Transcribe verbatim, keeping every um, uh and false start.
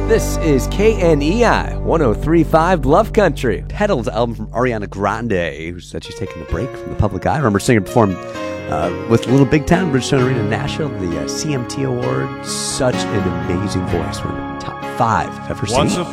This is K N E I one oh three point five Love Country. Petals album from Ariana Grande, who said she's taking a break from the public eye. I remember seeing her perform uh, with Little Big Town, Bridgestone Arena in Nashville, the uh, C M T Award. Such an amazing voice. One of the top five I've ever seen.